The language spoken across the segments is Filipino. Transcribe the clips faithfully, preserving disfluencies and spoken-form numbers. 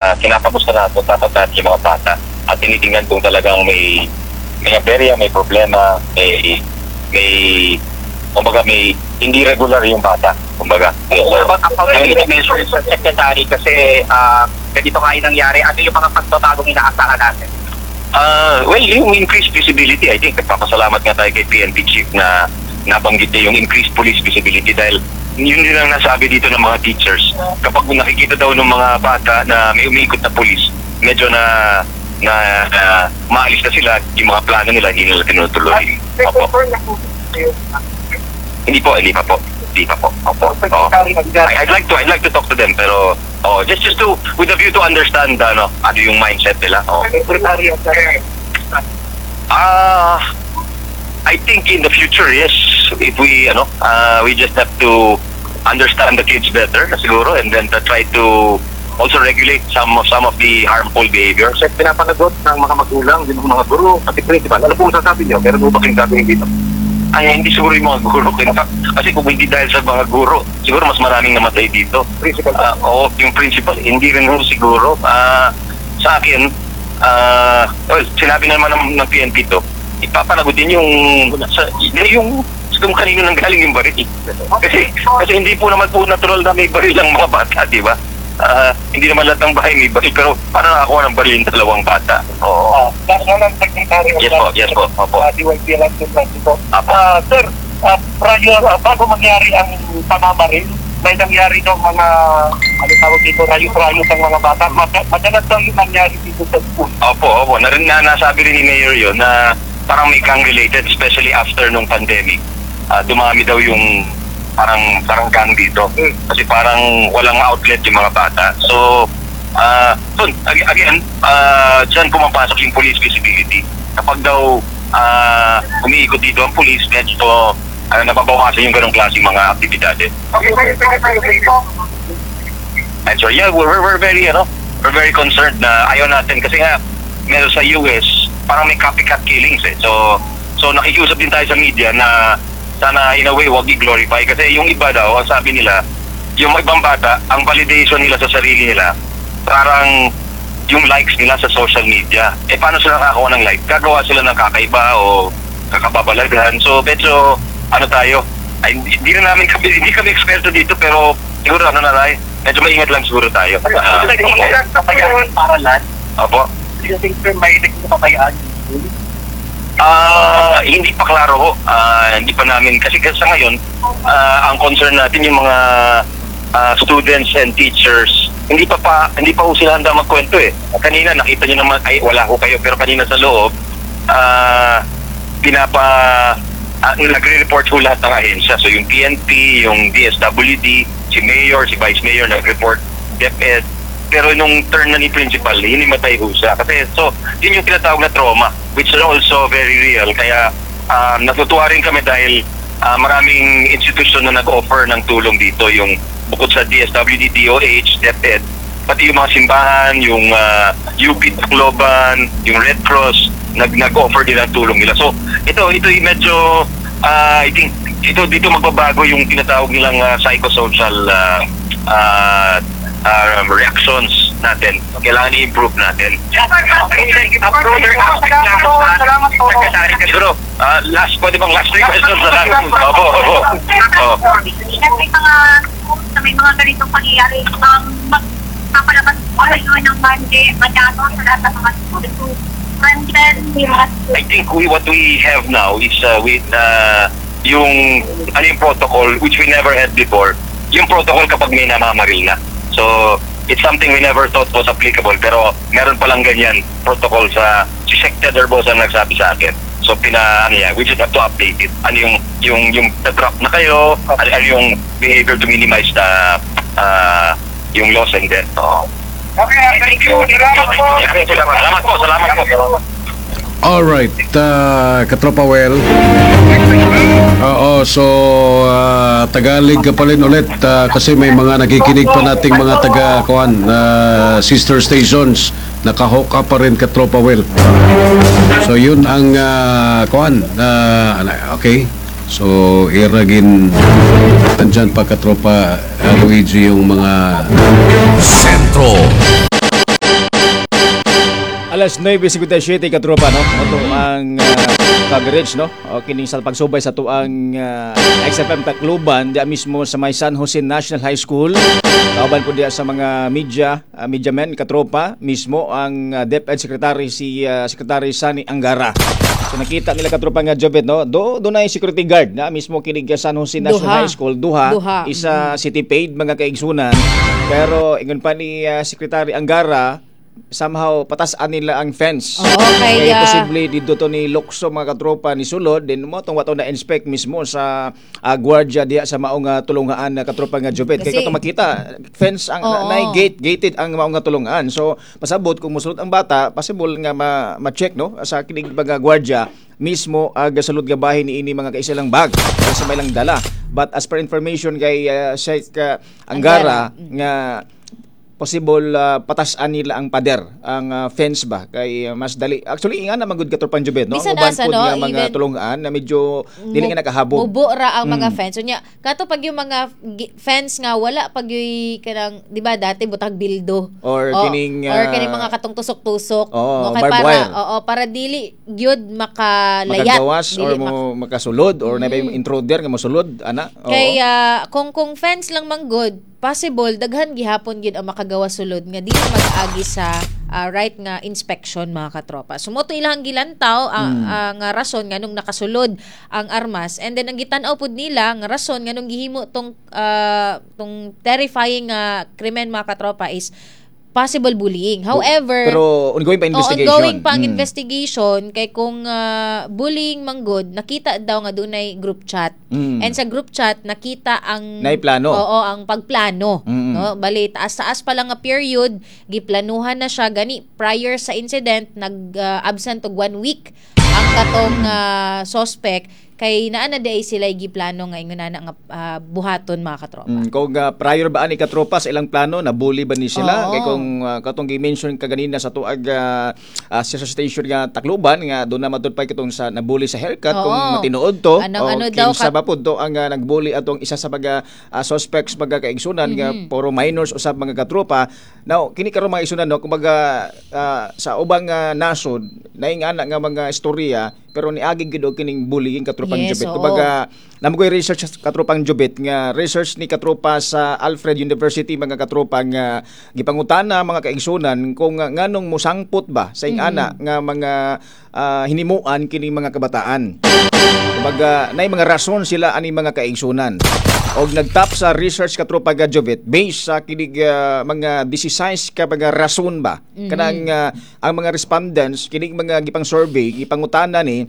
uh, kinapagusta natin, dapat natin yung mga bata at tinitingnan kung talagang may may aberya, may problema, may may kumbaga may hindi regular yung bata. Kumbaga. About accountability measures, Secretary, kasi uh, ganito nga yung nangyari, ano yung mga pagtatagong inaasahan natin? Uh, well, yung increased visibility, I think, nagpapasalamat nga tayo kay P N P Chief na nabanggit niya yung increased police visibility dahil yun din ang nasabi dito ng mga teachers. Kapag nakikita daw ng mga bata na may umiikot na police, medyo na na uh, maalis na sila, yung mga plano nila, hindi nila tinutuloy. Opo. Hindi po, hindi pa po. Hindi pa po. Opo. Oh. I, I'd like to I'd like to talk to them pero oh, just just to with a view to understand ano, ano yung mindset nila. Oh. Ah, uh, I think in the future, yes, if we ano, uh, we just have to understand the kids better siguro and then to try to also regulate some of some of the harmful behaviors. At pinapanagot ng mga magulang, yung mga guro, pati principal. Ano po sasabi niyo? Pero po ba kayong gagawin dito? Ay, hindi siguro yung mga guro. Kasi kung hindi dahil sa mga guro, siguro mas maraming namatay dito. Principal? Uh, oo, yung principal, hindi rin ho siguro. Uh, sa akin, uh, well, sinabi naman ng, ng P N P to, ipapanagutin yung, sa, yung kung kanino nang galing yung baril. Kasi, kasi hindi po naman po natural na may baril ang mga bata, di ba? Uh, hindi naman lahat ng bahay may baril, pero paano nakakuha ng baril yung dalawang bata? Oo. Yes po, yes po. Opo. Apo. Sir, uh, prior, uh, bago mangyari ang pamamaril, may nangyari ng mga, ano tawag dito, rayos-rayos ang mga bata. Madalas daw yung nangyari dito sa school. Opo, opo. Narin na nasabi rin ni Mayor yun na parang may gang related, especially after nung pandemic. Uh, dumami daw yung parang parang gang dito kasi parang walang outlet yung mga bata. So, uh, so again, uh, dyan pumapasok yung police visibility. Kapag daw uh, umiikot dito ang police, medyo uh, nababawasan yung ganong klaseng mga aktibidades. And so, yeah, we're, we're very, you know, we're very concerned na ayaw natin kasi nga meron sa U S parang may copycat killings eh. So, so nakikiusap din tayo sa media na sana in a way wag i-glorify kasi yung iba daw, ang sabi nila, yung ibang bata, ang validation nila sa sarili nila, parang yung likes nila sa social media. Eh paano sila nakakakuha ng like? Gagawa sila ng kakaiba o kakababalaghan. So medyo, ano tayo, ay, hindi na namin kami, hindi kami eksperto dito pero siguro ano na tayo, medyo maingat lang siguro tayo. Uh, Paralan? Opo. Do you think sir, may nagpapayaan? Ah, uh, hindi pa klaro ho. Uh, hindi pa namin kasi sa ngayon, uh, ang concern natin yung mga uh, students and teachers, hindi pa pa hindi pa ho sila handa magkwento eh. Kanina nakita niyo naman ay wala ho kayo pero kanina sa loob, ah uh, pinapa uh, nagre-report ho lahat ng ahensya. So yung P N P, yung D S W D, si Mayor, si Vice Mayor nag-report, DepEd. Pero nung turn na ni Principal, hinimatay ho siya. Kasi, so, yun yung tinatawag na trauma, which is also very real. Kaya, um, natutuwa rin kami dahil uh, maraming institution na nag-offer ng tulong dito. Yung bukod sa D S W D, D O H, DepEd, pati yung mga simbahan, yung uh, U P Tacloban, yung Red Cross, nag- nag-offer din ng tulong nila. So, ito, ito yung medyo, uh, I think, ito dito magbabago yung tinatawag nilang uh, psychosocial uh, uh, Uh, reactions natin. Kailangan i-improve natin. Siguro, uh, last, pwede bang last three questions na lang? Opo, opo. May mga may mga ganitong pangyayari ang magpapalabas po kayo ng Monday, Manalo sa lahat ng mga school. And then, I think we, what we have now is uh, with uh, yung ano yung protocol which we never had before. Yung protocol kapag may namamaril na. So, it's something we never thought was applicable pero meron palang ganyan protocol sa si Secretary Derbosa ang nagsabi sa akin. So, pina, ano yan, we just have to update it. Ano yung, yung, yung na-drop na kayo, ano, ano yung behavior to minimize the, uh, yung loss and death. So, Okay, thank you. Salamat po. Salamat po, salamat po. Alright, uh, Katropa Well. Oo, so uh, Tagalog ka pa rin ulit uh, kasi may mga nakikinig pa nating mga taga-kuan, uh, sister stations. Naka-hook up pa rin Katropa Well. So yun ang uh, kuan. Uh, okay. So iragin nandyan pa Katropa uh, Luigi yung mga Sentro alas nine fifty-seven katropa no. Moto ang uh, coverage no. O kining sa pagsubay sa tuang uh, X F M Tacloban dia mismo sa may San Jose National High School. Kauban po dia sa mga media, uh, media men katropa mismo ang uh, DepEd Secretary si uh, Secretary Sani Angara. So nakita nila katropa nga Jobet no. Do do na security guard na mismo kining San Jose National Duha. High School duha, Duha. isa city paid mga kaigsunan. Pero ingon pa ni uh, Secretary Angara somehow patasan nila ang fence. Oo, kaya- Kaya posible dito to ni Lokso mga katropa ni sulod din mo tong wato na inspect mismo sa uh, gwardiya diha sa maong uh, tulungaan na katropa nga Jobet. Kasi- Kaya katong makita fence ang Oo. na, gate gated ang maong nga tulungaan. So pasabot kung musulod ang bata possible nga ma- ma-check no sa kining mga gwardiya mismo ag uh, sulod nga bahin ni ini mga kaisa lang bag o sa may lang dala. But as per information kay uh, Sheikh uh, Angara nga possible uh, patasan nila ang pader ang uh, fence ba kay uh, mas dali actually nga na magud katropang Jobet no Bisan uban asa, pod no? nga mga Even- tulungan na medyo dili nga nakahabog. Mubo ra ang mga Mm. fence. So nya, kato pag yung mga gi- fence nga wala pag yung kanang, di ba dati butag bildo. Or O, kining, or ah, kining mga katong tusok-tusok. Oo, kay barbed para, wire. Oo, para dili gyud makalayat. Makagawas or Dili mak- mo makasulod or na ba yung intruder nga mosulod ana. Oo. Kaya kung kung fence lang man good, possible daghan gihapon gyud ang makagawa sulod nga dili mag-agi sa ah, right nga inspection mga katropa. Sumoto ilang gilantaw ang Hmm. ang nga rason nganong nakasulod ang armas, and then ang gitan-aw pud nila nga rason nganong gihimo tong ah, tong terrifying nga krimen mga katropa is possible bullying. However, pero ongoing pa investigation. Oo, ongoing pa ang Mm. investigation kay kung ah, bullying manggod, nakita daw nga dunay group chat. Mm. And sa group chat nakita ang Nay plano. Oo, ang pagplano, Mm. no? Bali taas-taas pa lang nga period, giplanuhan na siya gani prior sa incident, nag-absent og one week ang katong ah, suspect kay naa na day sila giplano nga ingon na nga ah, buhaton mga katropa. Mm, kung uh, prior ba ani katropa sa ilang plano nabuli ba ni sila Oo. kay kung uh, katong gi-mention kaganina sa tuag uh, uh, sa station nga Tacloban nga do na matud pa kitong sa nabuli sa haircut Oo. kung matinuod to Anong o ano daw kinsa kat- ba pud to ang uh, nagbuli atong isa sa mga uh, suspects mga kaigsunan nga Mm-hmm. puro minors usab mga katropa. Now kini karon mga igsunan no kumbaga uh, sa ubang uh, nasod naingana nga mga istorya pero niaging gid og kining bullying katropang Yes, Jobet. oo. Kumbaga namo ko'y research sa katropang Jobet nga research ni katropa sa Alfred University mga katropa nga gipangutana mga kaigsunan kung uh, nganong musangpot ba sa ingana nga mga ah, hinimuan kining mga kabataan. Kumbaga nay mga rason sila ani mga kaigsunan. Og nagtap sa research katropa ga Jobet based sa kining ah, mga sixteen ka mga rason ba kanang ah, ang mga respondents kining mga gipang survey gipangutana ni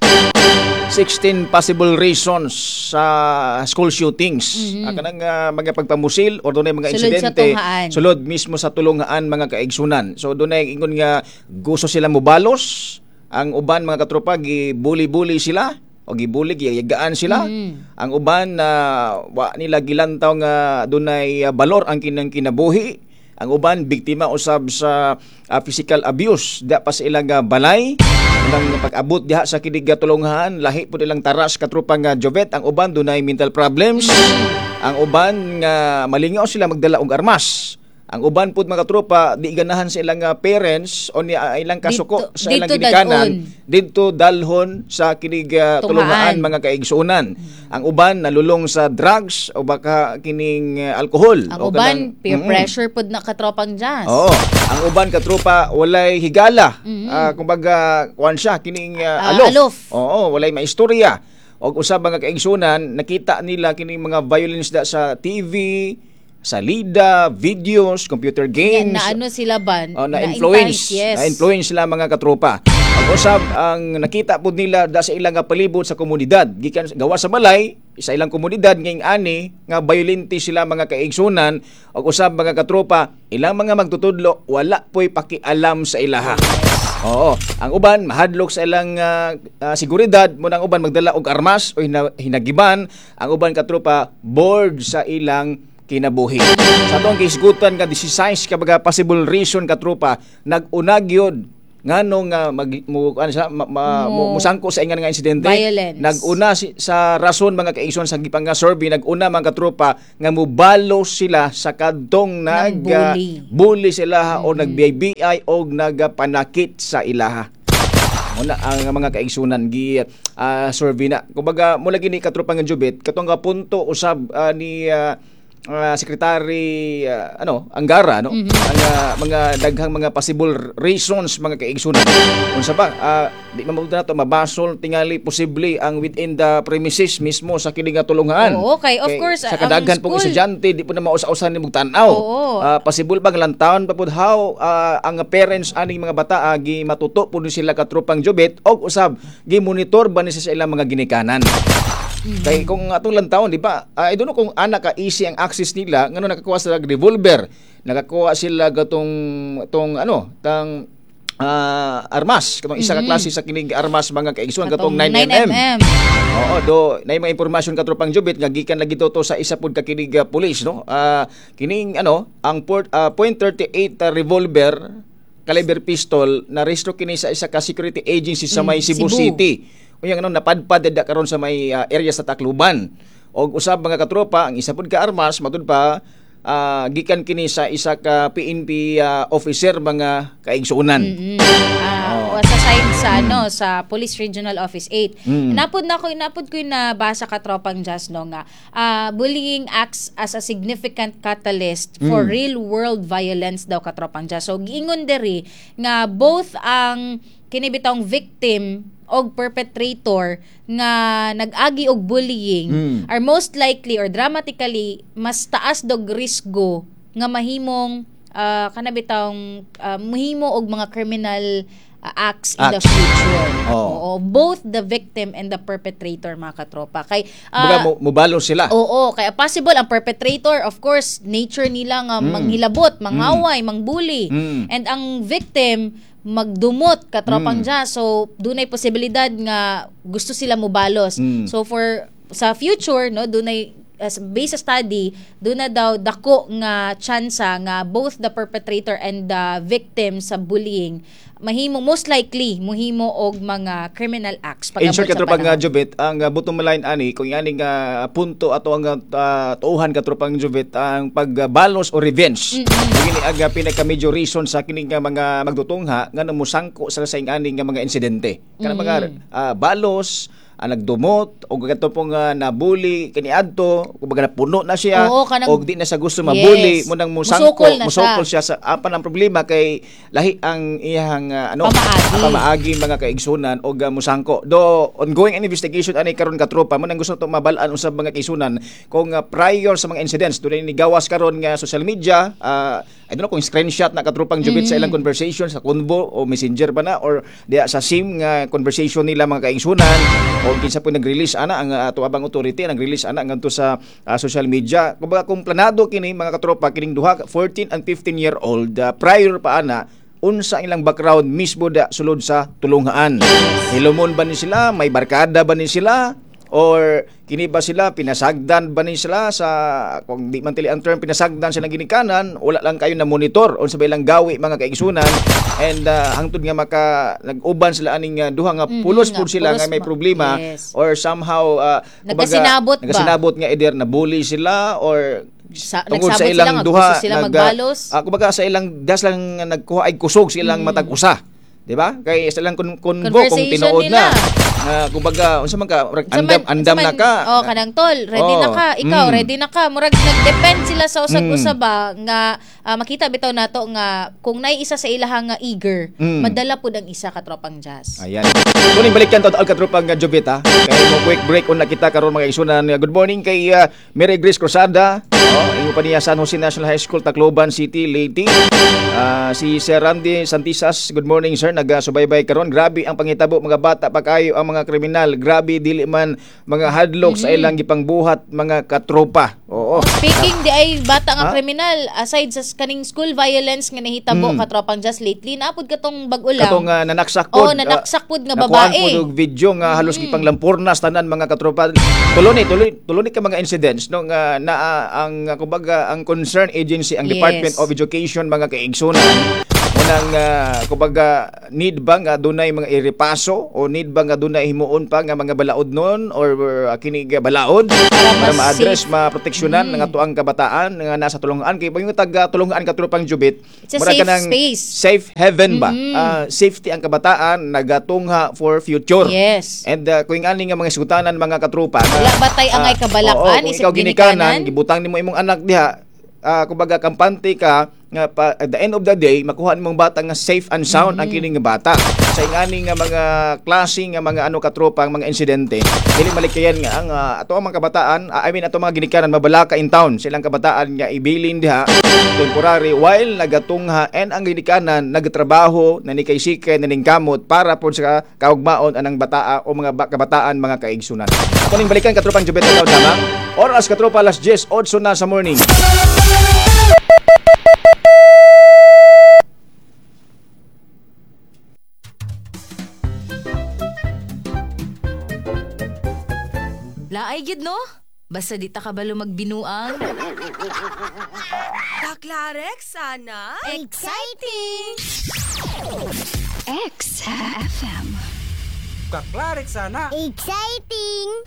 sixteen possible reasons sa school shootings. Mm-hmm. Kanang uh, mga pagpamusil or doon mga Sulod sa insidente tunghaan. sulod mismo sa tulungaan mga kaigsunan. So doon ay ingon nga gusto sila mobalos, ang uban mga katropa gibuli-buli sila o gibuli giyagaan sila. Mm. Ang uban na wa nila gilantaw nga dunay uh, balor ang kinang kinabuhi. Ang uban biktima usab sa uh, physical abuse da pa sa ilang uh, balay nang pag-abot diha sa kinig tulungan lahi pud ilang taras katropa nga Jobet. Ang uban dunay mental problems. Ang uban nga malingaw sila magdala og armas. Ang uban pud mga tropa di ganahan sa ilang uh, parents o ni uh, ilang kasuko Dito- sa ilang dito ginikanan dadon. didto dalhon sa kinig uh, tulungan Tunghaan. mga kaigsunan. Ang uban nalulong sa drugs o baka kining uh, alcohol. Ang o uban kanang- peer Mm-mm. pressure pud na katropang jazz. Oo. Ang uban katropa walay higala. Ah, kumbaga kuan siya kining uh, Ah, alof. alof. Oo, walay maistorya. Og usab mga kaigsunan nakita nila kining mga violence da sa T V, sa lida, videos, computer Yan, games. na ano sila ban? Oh, na-influence. yes. Na-influence sila mga katropa. Ang usab ang nakita pud nila da sa ilang nga palibot sa komunidad. Gikan gawa sa balay, sa ilang komunidad ngayong ani nga violente sila mga kaigsunan. Og usab mga katropa, ilang mga magtutudlo wala po'y pakialam sa ilaha. Oo, ang uban mahadlok sa ilang ah, ah, seguridad mo nang uban magdala og armas o hina- hinagiban. Ang uban katropa bored sa ilang kinabuhi. Sa atong kisgutan nga sixteen ka baga possible reason katropa nag-unag yun nganong nga mag mo ano siya ma, ma, Mo- mo, musangko sa ingan nga insidente. Violence. Naguna si, sa rason mga kaigsoon sa gipang nga survey, naguna mga katropa nga mubalo sila sa kadtong nag ah, bully. bully sila o nag-B I o nagpanakit sa ilaha. Muna ang mga kaigsunan gi ah, survey na. Kumbaga mo lagi ni katropa nga Jubit katong nga punto usab ah, ni ah, ah, Secretary ah, ano Angara no ang ah, mga daghang mga possible reasons mga kaigsunan. Unsa ba ah, di mamuto nato mabasol tingali posible ang within the premises mismo sa kini nga tulungan. Oo, kay of course, sa ang kadaghan pong school- estudyante di po na mausa-usan ni mugtan-aw. Oo. Ah, possible bang lantawon pa pud how ah, ang parents aning mga bata ah, gi matuto pud sila katropang Jubit og usab gi monitor ba ni sa ilang mga ginikanan. Kay kung atong lantawon di ba ah, I don't know kung ana ka easy ang access nila ngano nakakuha sila og revolver, nakakuha sila gatong tong ano tang ah, armas katong isa ka klase sa kining armas mga kaigsuan gatong nine M M. Oo, do nay mga impormasyon katropang Jubit nga gikan lagi to sa isa pud ka kining uh, police no. Ah, kining ano ang port, ah, point three eight uh, revolver caliber pistol na rehistro kini sa isa ka security agency sa may Mm, Cebu, Cebu. City. Uyang ano napadpad da karon sa may ah, area sa Tacloban. Og usab mga katropa ang isa pud ka armas matud pa ah, gikan kini sa isa ka P N P ah, officer mga kaigsuonan. Mm. Ah, o sa side sa ano sa Police Regional Office eight. Mm. Napod na ko napod ko yung nabasa ka tropang Jazz no nga ah, bullying acts as a significant catalyst for real world violence daw ka tropang Jazz. So giingon diri nga both ang kinibitawng victim og perpetrator nga nag-agi og bullying Mm. are most likely or dramatically mas taas dog risgo nga mahimong uh, kanabitawng uh, mahimo og mga criminal uh, acts in the Acts. future. Oo. Oo, both the victim and the perpetrator mga katropa. Kay Kumbaga ah, mo mubalo sila. Oo, kaya possible ang perpetrator, of course, nature nila nga manghilabot, mangaway, mangbully. Mm. And ang victim magdumot katropang Mm. dya. So, dunay posibilidad nga gusto sila mubalos. Mm. So for sa future, no, dunay as based sa study, doon na daw dako nga tsansa nga both the perpetrator and the victim sa bullying mahimo most likely mohimo og mga criminal acts In short, pag-abot sa katropang nga panahon. Jubit, ang uh, bottom line ani, kung yan nga punto ato ang uh, tuuhan katropang Jubit, ang pagbalos o revenge. Kini ang uh, pinaka-major reason sa kining nga mga magdutungha nga namusangko sa sa aning nga mga insidente. Kana mga uh, balos, ang nagdumot o ganito pong uh, nabuli kaniadto kumbaga napuno na siya Oo, kanang- o di na sa gusto mabuli Yes. mo nang musangko Musukol na siya. musukol siya sa apan ang problema kay lahi ang iyang uh, ano Pamaagi. pamaagi mga kaigsunan o uh, musangko do ongoing investigation ani karon ka tropa mo nang gusto to mabalaan usab mga kaigsunan kung uh, prior sa mga incidents dunay ni gawas karon nga social media uh, I don't know kung screenshot na katropang Jubit sa ilang conversation sa Convo o Messenger ba na or diya sa SIM nga conversation nila mga kaigsunan o kinsa po nag-release ana ang uh, ato abang authority nag-release ana ngadto sa uh, social media kumbaga kung planado kini mga katropa kining duha fourteen and fifteen year old uh, prior pa ana unsa ilang background mismo da sulod sa tulunghaan hilumon ba ni sila may barkada ba ni sila or kini ba sila pinasagdan ba ni sila sa kung di man tili ang term pinasagdan silang ginikanan wala lang kayo na monitor unsa ba ilang gawi mga kaigsunan and uh, hangtod nga maka nag-uban sila aning uh, duha nga pulos nga, pud sila pulos nga may ma- problema yes. or somehow uh, kumbaga, Nagkasinabot ba? nagkasinabot nga either na bully sila or Sa- tungod sa nagsabot ilang sila nga duha gusto sila nag- magbalos. ah, kumbaga sa ilang das lang nga nagkuha ay kusog silang Mm. matag usa di ba kay sa ilang kun kunbo kung Conversation tinuod nila. na nga kumbaga unsa man ka murag Sa andam man- andam sa na man- ka Oh, kanang tol, ready Oh, na ka. Ikaw, mm. ready na ka. Murag nag-depend sila sa usag-usab Mm. ba nga ah, makita bitaw nato nga kung nay isa sa ilaha nga eager, Mm. madala pud ang isa ka tropang Jazz. Ayan. Kunin balikan to al katropang uh, Jubit ha. Kay mo quick break una kita karon mga isunan. Good morning kay uh, Mary Grace Cruzada. Oh, ingo pa niya San Jose National High School Tacloban City Leyte. Ah, si Sir Randy Santisas. Good morning sir. Nagasubaybay karon. Grabe ang pangitabo mga bata pagkayo ang mga kriminal. Grabe dili man mga hadlok sa ilang gipangbuhat mga katropa. Oo. Speaking di ay bata nga Ha? kriminal, aside sa kaning school violence nga nahitabo Mm. ka tropang Jazz lately, naapod katong bag-ulang. Katong uh, nanaksak Oo, pod. nanaksak pod nga nakuhaan babae. po og video nga halos mm. gipanglampurnas tanan mga katropa. Tuloni tuloy tuloy ka mga incidents no nga naa ang uh, kumbaga ang concern agency ang Yes. Department of Education mga kaigsunan unang mga kumbaga need ba nga dunay mga iripaso o need ba nga dunay himuon pa nga mga balaod nun or uh, kini nga balaod para mas ma-address safe. ma-proteksyonan Mm. nga tuang kabataan nga nasa tulungan kay pag yung taga tulungan katulupang Jubit It's a mura safe ka ng space. safe heaven ba. Mm. Ah, safety ang kabataan nagatungha for future. Yes. And uh, kung ani nga mga sugutanan mga katrupa nga, Wala ba tay angay ah, kabalakan, oo, kung isip ikaw ginikanan? ginikanan gibutang nimo imong anak diha, ah, kumbaga kampante ka nga pa, at the end of the day makuha nimong bata nga safe and sound ang kining nga bata sa ingani nga mga klase nga mga ano katropang mga insidente dili malikayan nga ang uh, ato ang mga kabataan, uh, I mean ato mga ginikanan mabalaka in town silang kabataan nga ibilin diha temporary while nagatungha and ang ginikanan nagtrabaho nanikay-sikay naningkamot para po sa kaugmaon anang bataa o mga ba- kabataan mga kaigsunan. Ato ning balikan katropang Jubet Adlaw damang oras katropa alas diyes otso na sa morning. Laay gid no? Basta di ta kabalo magbinuang. Taklarek sana. Exciting! X F M. Taklarek sana. Exciting!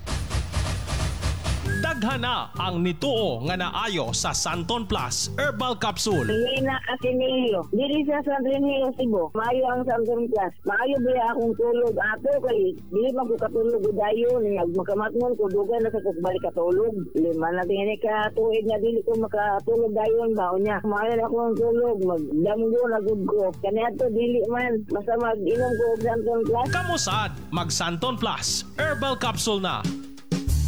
Daghana ang nituo nga naayo sa Santon Plus Herbal Capsule. Hina Ateneo. Dili sa San Remigio, Cebu. Maayo ang Santon Plus. Maayo ba akong tulog ato kay dili man ko katulog dayon nga makamatngon ko dugay na sa kog balik katulog. Lima na tingini ka tuig nga dili ko makatulog dayon ba unya. Maayo na akong tulog magdamgo na gud ko. Kaniadto dili man basta mag-inom ko og Santon Plus. Kamusad mag Santon Plus Herbal Capsule na